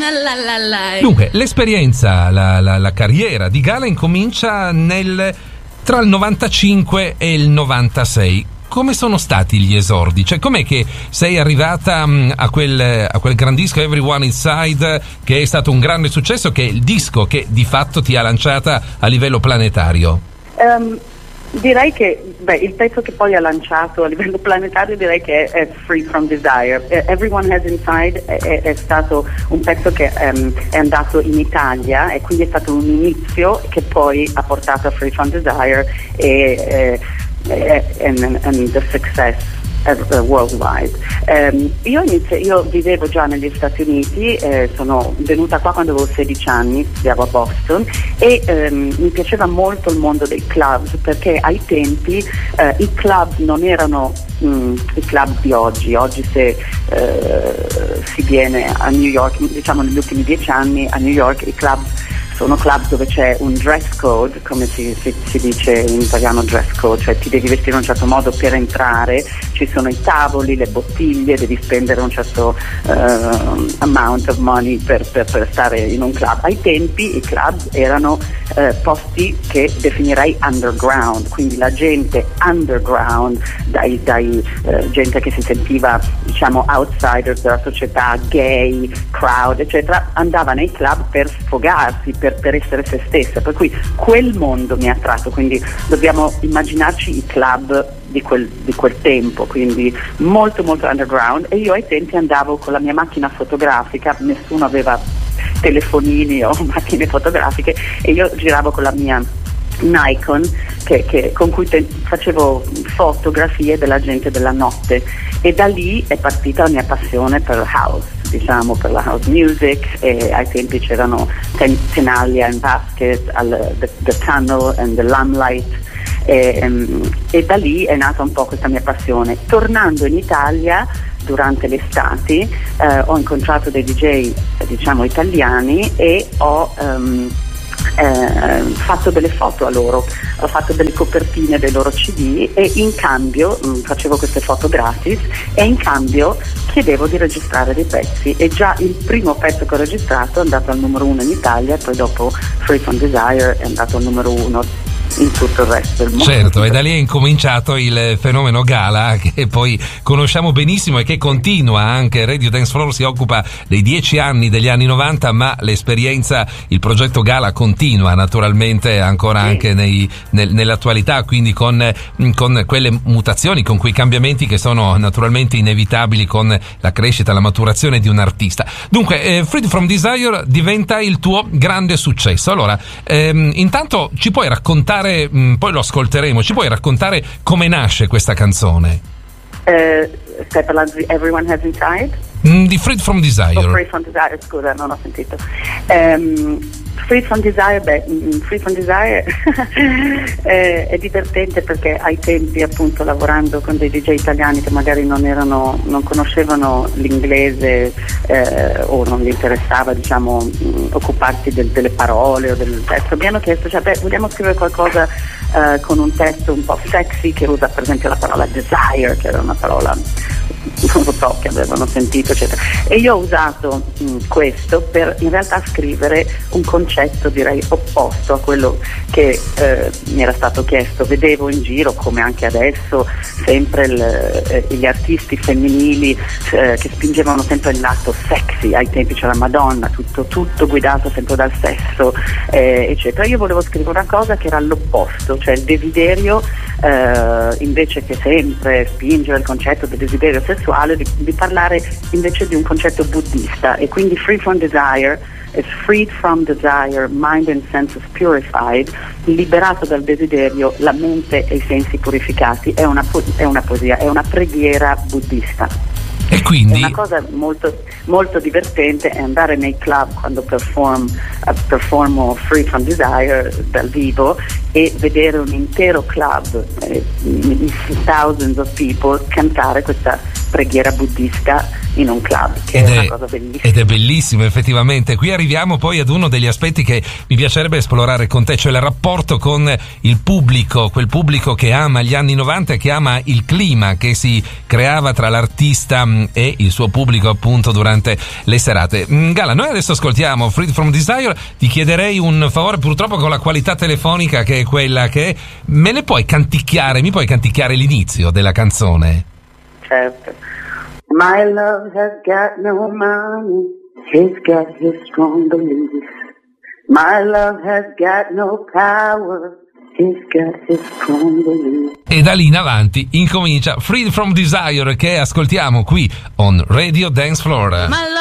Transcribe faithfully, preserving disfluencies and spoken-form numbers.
Dunque, l'esperienza, la, la, la carriera di Gala incomincia nel, tra il novantacinque e il novantasei. Come sono stati gli esordi? Cioè, com'è che sei arrivata um, a, quel, a quel gran disco Everyone Inside, che è stato un grande successo, che è il disco che di fatto ti ha lanciata a livello planetario? Um, direi che beh, il pezzo che poi ha lanciato a livello planetario direi che è, è Free From Desire. Everyone Has Inside è, è, è stato un pezzo che um, è andato in Italia e quindi è stato un inizio che poi ha portato a Free From Desire e... Eh, And, and the success uh, worldwide. Um, io, inizio, io vivevo già negli Stati Uniti, eh, sono venuta qua quando avevo sedici anni, studiavo a Boston e um, mi piaceva molto il mondo dei club, perché ai tempi uh, i club non erano mm, i club di oggi. Oggi se uh, si viene a New York, diciamo negli ultimi dieci anni a New York i club sono club dove c'è un dress code, come si, si, si dice in italiano dress code, cioè ti devi vestire in un certo modo per entrare, ci sono i tavoli, le bottiglie, devi spendere un certo uh, amount of money per, per, per stare in un club. Ai tempi i club erano uh, posti che definirei underground, quindi la gente underground, dai, dai uh, gente che si sentiva diciamo outsiders della società, gay, crowd eccetera, andava nei club per sfogarsi, per Per, per essere se stessa, per cui quel mondo mi ha attratto, quindi dobbiamo immaginarci i club di quel, di quel tempo, quindi molto molto underground. E io ai tempi andavo con la mia macchina fotografica, nessuno aveva telefonini o macchine fotografiche e io giravo con la mia Nikon che, che, con cui te, facevo fotografie della gente della notte e da lì è partita la mia passione per il house, diciamo per la house music, e ai tempi c'erano ten, Tenaglia and Vasquez, al, the, the Tunnel and the Limelight e, um, e da lì è nata un po' questa mia passione. Tornando in Italia durante le estati eh, ho incontrato dei D J diciamo italiani e ho um, Eh, fatto delle foto a loro, ho fatto delle copertine dei loro C D e in cambio mh, facevo queste foto gratis e in cambio chiedevo di registrare dei pezzi e già il primo pezzo che ho registrato è andato al numero uno in Italia e poi dopo Free From Desire è andato al numero uno in tutto il resto del mondo. Certo, e da lì è incominciato il fenomeno Gala, che poi conosciamo benissimo e che continua. Anche Radio Dance Floor si occupa dei dieci anni degli anni novanta, ma l'esperienza, il progetto Gala continua naturalmente ancora sì. anche nei, nel, nell'attualità, quindi con, con quelle mutazioni, con quei cambiamenti che sono naturalmente inevitabili con la crescita, la maturazione di un artista. Dunque, eh, Freed From Desire diventa il tuo grande successo. Allora, ehm, intanto ci puoi raccontare, mh, poi lo ascolteremo, ci puoi raccontare come nasce questa canzone? Eh, stai parlando di Everyone Has Inside? Mm, di Freed From Desire. Oh, Free From Desire, scusa, non ho sentito. Um, Free From Desire, beh, Free From Desire è, è divertente perché ai tempi, appunto, lavorando con dei D J italiani che magari non erano, non conoscevano l'inglese eh, o non gli interessava, diciamo, mh, occuparsi del, delle parole o del testo, mi hanno chiesto, cioè, beh, vogliamo scrivere qualcosa eh, con un testo un po' sexy che usa per esempio la parola desire, che era una parola non lo so, che avevano sentito eccetera, e io ho usato mh, questo per in realtà scrivere un concetto direi opposto a quello che eh, mi era stato chiesto. Vedevo in giro, come anche adesso, sempre il, eh, gli artisti femminili eh, che spingevano sempre il lato sexy. Ai tempi c'era Madonna, tutto, tutto guidato sempre dal sesso eh, eccetera. Io volevo scrivere una cosa che era l'opposto, cioè il desiderio, eh, invece che sempre spingere il concetto del desiderio sessuale, di, di parlare invece di un concetto buddista. E quindi Free From Desire is freed from desire, mind and senses purified, liberato dal desiderio, la mente e i sensi purificati. È una, po- è una poesia, è una preghiera buddista. E quindi una cosa molto, molto divertente è andare nei club quando perform, uh, performo Free From Desire dal vivo e vedere un intero club, eh, thousands of people, cantare questa preghiera buddista in un club, che ed è una è, cosa bellissima. Ed è bellissimo, effettivamente. Qui arriviamo poi ad uno degli aspetti che mi piacerebbe esplorare con te, cioè il rapporto con il pubblico, quel pubblico che ama gli anni novanta e che ama il clima che si creava tra l'artista e il suo pubblico appunto durante le serate. Gala, noi adesso ascoltiamo Freed from Desire, ti chiederei un favore, purtroppo con la qualità telefonica che è quella che è, me ne puoi canticchiare, mi puoi canticchiare l'inizio della canzone? Certo. My love has got no money, he's got his strong beliefs. My love has got no power, he's got his strong beliefs. E da lì in avanti incomincia Freed from Desire, che ascoltiamo qui on Radio Dance Floor.